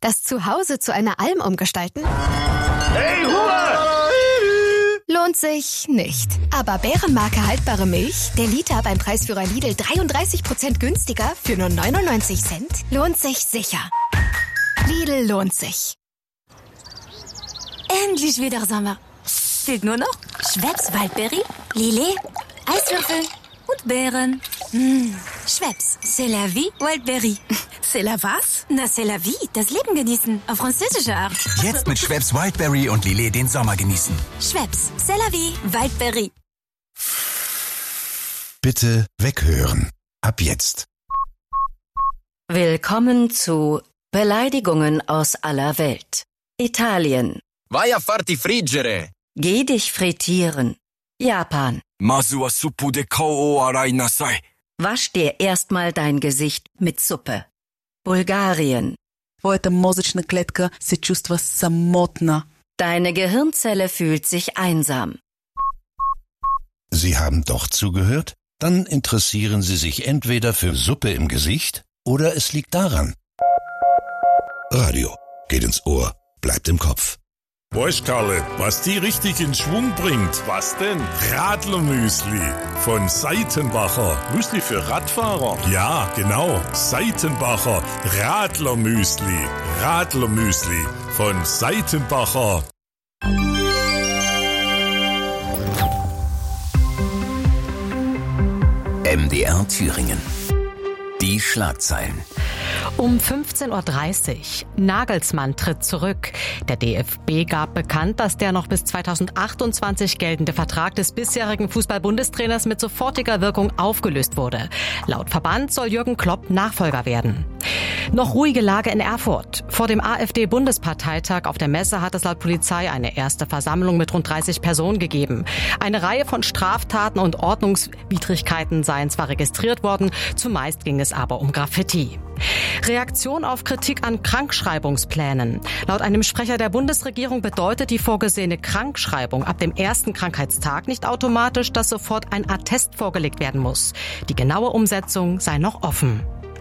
Das Zuhause zu einer Alm umgestalten? Hey, Ruhe! Lohnt sich nicht. Aber Bärenmarke haltbare Milch, der Liter beim Preisführer Lidl 33% günstiger für nur 99 Cent, lohnt sich sicher. Lidl lohnt sich. Endlich wieder Sommer. Fehlt nur noch Schweppes Waldberry, Lillet, Eiswürfel und Beeren. Schweppes, c'est la vie, Waldberry. C'est la was? Na, c'est la vie, das Leben genießen, auf französische Art. Jetzt mit Schweppes Wildberry und Lillet den Sommer genießen. Schweppes, c'est la vie, Waldberry. Bitte weghören. Ab jetzt. Willkommen zu Beleidigungen aus aller Welt. Italien. Vai a farti friggere. Geh dich frittieren. Japan. Masu wa suppu de kou o arai nasai. Wasch dir erstmal dein Gesicht mit Suppe. Bulgarien. Твоята мозъчна клетка се чувства самотна. Deine Gehirnzelle fühlt sich einsam. Sie haben doch zugehört? Dann interessieren Sie sich entweder für Suppe im Gesicht oder es liegt daran. Radio geht ins Ohr, bleibt im Kopf. Weißt, Karle, was die richtig in Schwung bringt? Was denn? Radlermüsli von Seitenbacher. Müsli für Radfahrer? Ja, genau. Seitenbacher Radlermüsli. Radlermüsli von Seitenbacher. MDR Thüringen. Die Schlagzeilen. Um 15:30 Uhr. Nagelsmann tritt zurück. Der DFB gab bekannt, dass der noch bis 2028 geltende Vertrag des bisherigen Fußball-Bundestrainers mit sofortiger Wirkung aufgelöst wurde. Laut Verband soll Jürgen Klopp Nachfolger werden. Noch ruhige Lage in Erfurt. Vor dem AfD-Bundesparteitag auf der Messe hat es laut Polizei eine erste Versammlung mit rund 30 Personen gegeben. Eine Reihe von Straftaten und Ordnungswidrigkeiten seien zwar registriert worden, zumeist ging es aber um Graffiti. Reaktion auf Kritik an Krankschreibungsplänen. Laut einem Sprecher der Bundesregierung bedeutet die vorgesehene Krankschreibung ab dem ersten Krankheitstag nicht automatisch, dass sofort ein Attest vorgelegt werden muss. Die genaue Umsetzung sei noch offen.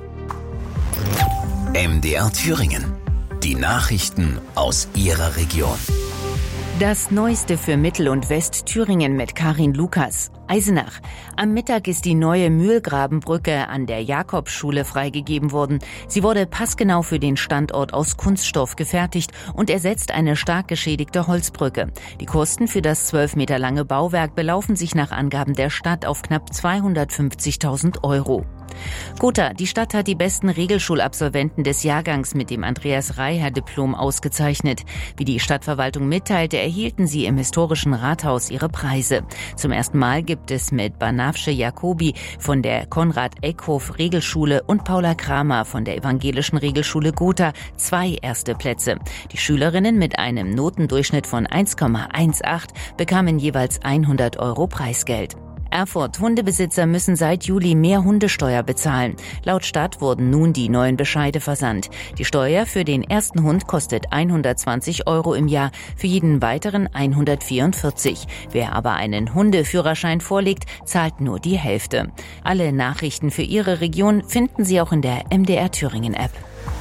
MDR Thüringen. Die Nachrichten aus Ihrer Region. Das Neueste für Mittel- und Westthüringen mit Karin Lukas. Eisenach. Am Mittag ist die neue Mühlgrabenbrücke an der Jakobsschule freigegeben worden. Sie wurde passgenau für den Standort aus Kunststoff gefertigt und ersetzt eine stark geschädigte Holzbrücke. Die Kosten für das 12 Meter lange Bauwerk belaufen sich nach Angaben der Stadt auf knapp 250.000 €. Gotha, die Stadt hat die besten Regelschulabsolventen des Jahrgangs mit dem Andreas-Reiher-Diplom ausgezeichnet. Wie die Stadtverwaltung mitteilte, erhielten sie im historischen Rathaus ihre Preise. Zum ersten Mal gibt es mit Banafsche Jacobi von der Konrad-Eckhoff-Regelschule und Paula Kramer von der evangelischen Regelschule Gotha 2 erste Plätze. Die Schülerinnen mit einem Notendurchschnitt von 1,18 bekamen jeweils 100 € Preisgeld. Erfurt. Hundebesitzer müssen seit Juli mehr Hundesteuer bezahlen. Laut Stadt wurden nun die neuen Bescheide versandt. Die Steuer für den ersten Hund kostet 120 € im Jahr, für jeden weiteren 144. Wer aber einen Hundeführerschein vorlegt, zahlt nur die Hälfte. Alle Nachrichten für Ihre Region finden Sie auch in der MDR Thüringen App.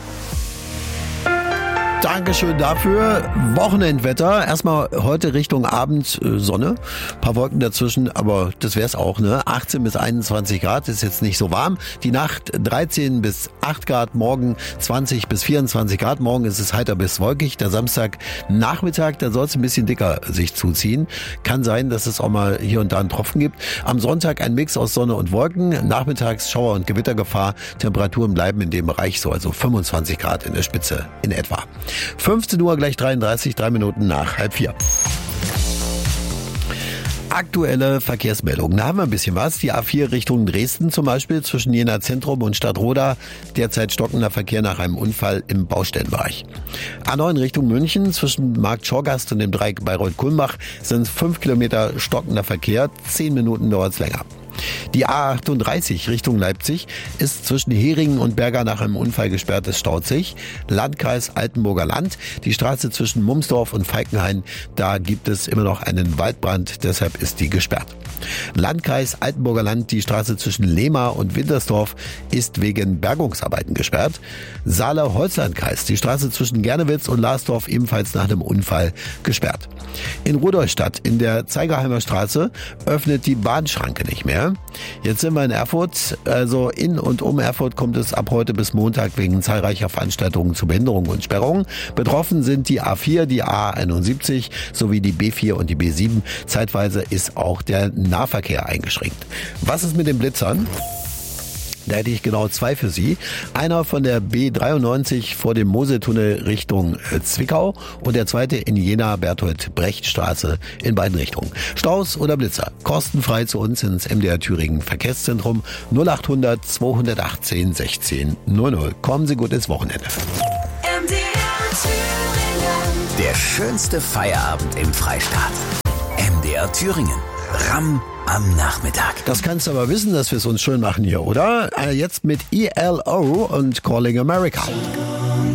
Dankeschön dafür. Wochenendwetter. Erstmal heute Richtung Abend Sonne. Ein paar Wolken dazwischen, aber das wär's auch, ne? 18 bis 21 Grad, ist jetzt nicht so warm. Die Nacht 13 bis 8 Grad, morgen 20 bis 24 Grad. Morgen ist es heiter bis wolkig. Der Samstagnachmittag, da soll es ein bisschen dicker sich zuziehen. Kann sein, dass es auch mal hier und da einen Tropfen gibt. Am Sonntag ein Mix aus Sonne und Wolken. Nachmittags Schauer- und Gewittergefahr. Temperaturen bleiben in dem Bereich so, also 25 Grad in der Spitze in etwa. 15 Uhr gleich 33, 3 Minuten nach 3:30. Aktuelle Verkehrsmeldungen. Da haben wir ein bisschen was. Die A4 Richtung Dresden zum Beispiel zwischen Jena Zentrum und Stadtroda. Derzeit stockender Verkehr nach einem Unfall im Baustellenbereich. A9 Richtung München zwischen Markt Schorgast und dem Dreieck Bayreuth-Kulmbach sind 5 Kilometer stockender Verkehr. 10 Minuten dauert es länger. Die A38 Richtung Leipzig ist zwischen Heringen und Berga nach einem Unfall gesperrt. Es staut sich. Landkreis Altenburger Land, die Straße zwischen Mumsdorf und Falkenhain, da gibt es immer noch einen Waldbrand, deshalb ist die gesperrt. Landkreis Altenburger Land, die Straße zwischen Lehma und Wintersdorf ist wegen Bergungsarbeiten gesperrt. Saale-Holzlandkreis, die Straße zwischen Gernewitz und Larsdorf ebenfalls nach einem Unfall gesperrt. In Rudolstadt in der Zeigerheimer Straße öffnet die Bahnschranke nicht mehr. Jetzt sind wir in Erfurt, also in und um Erfurt kommt es ab heute bis Montag wegen zahlreicher Veranstaltungen zu Behinderungen und Sperrungen. Betroffen sind die A4, die A71 sowie die B4 und die B7. Zeitweise ist auch der Nahverkehr eingeschränkt. Was ist mit den Blitzern? Da hätte ich genau 2 für Sie. Einer von der B93 vor dem Moseltunnel Richtung Zwickau und der zweite in Jena-Bertolt-Brecht-Straße in beiden Richtungen. Staus oder Blitzer? Kostenfrei zu uns ins MDR Thüringen Verkehrszentrum 0800 218 16 00. Kommen Sie gut ins Wochenende. Der schönste Feierabend im Freistaat. MDR Thüringen. Ram am Nachmittag. Das kannst du aber wissen, dass wir es uns schön machen hier, oder? Jetzt mit ELO und Calling America.